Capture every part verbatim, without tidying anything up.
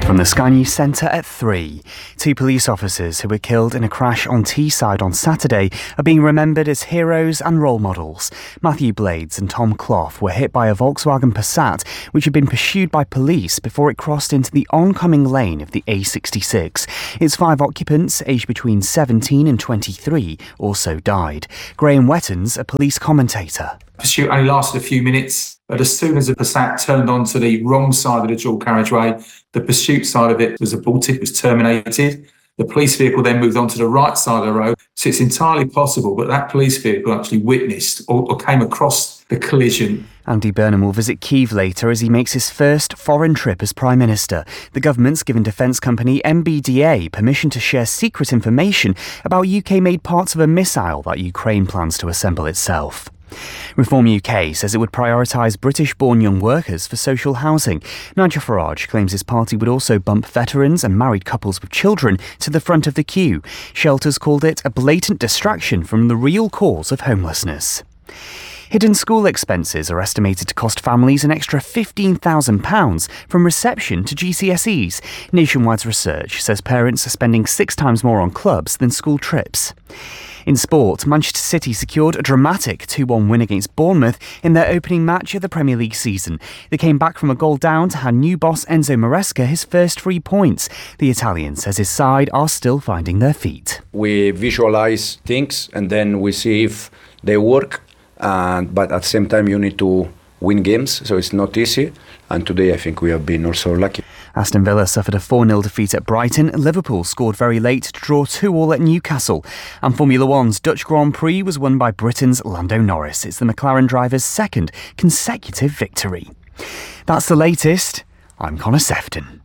From the Sky News Centre at three. Two police officers who were killed in a crash on Teesside on Saturday are being remembered as heroes and role models. Matthew Blades and Tom Clough were hit by a Volkswagen Passat which had been pursued by police before it crossed into the oncoming lane of the A sixty-six. Its five occupants, aged between seventeen and twenty-three, also died. Graham Wettons, a police commentator. The pursuit only lasted a few minutes, but as soon as the Passat turned onto the wrong side of the dual carriageway, the pursuit side of it was aborted, was terminated. The police vehicle then moved on to the right side of the road. So it's entirely possible that that police vehicle actually witnessed or, or came across the collision. Andy Burnham will visit Kyiv later as he makes his first foreign trip as Prime Minister. The government's given defence company M B D A permission to share secret information about U K-made parts of a missile that Ukraine plans to assemble itself. Reform U K says it would prioritise British-born young workers for social housing. Nigel Farage claims his party would also bump veterans and married couples with children to the front of the queue. Shelters called it a blatant distraction from the real cause of homelessness. Hidden school expenses are estimated to cost families an extra fifteen thousand pounds from reception to G C S Es. Nationwide research says parents are spending six times more on clubs than school trips. In sport, Manchester City secured a dramatic two one win against Bournemouth in their opening match of the Premier League season. They came back from a goal down to hand new boss Enzo Maresca his first three points. The Italian says his side are still finding their feet. We visualise things and then we see if they work, and but at the same time you need to win games, so it's not easy. And today I think we have been also lucky. Aston Villa suffered a four nil defeat at Brighton. Liverpool scored very late to draw two all at Newcastle. And Formula One's Dutch Grand Prix was won by Britain's Lando Norris. It's the McLaren driver's second consecutive victory. That's the latest. I'm Connor Sefton.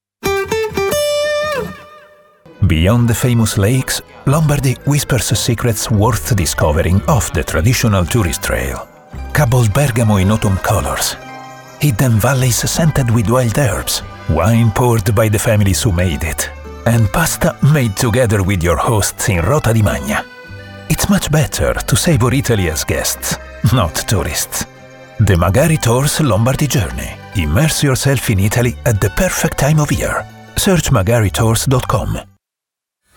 Beyond the famous lakes, Lombardy whispers secrets worth discovering off the traditional tourist trail. Cabos Bergamo in autumn colors, hidden valleys scented with wild herbs, wine poured by the families who made it, and pasta made together with your hosts in Rota di Magna. It's much better to savor Italy as guests, not tourists. The Magari Tours Lombardy Journey. Immerse yourself in Italy at the perfect time of year. Search magari tours dot com.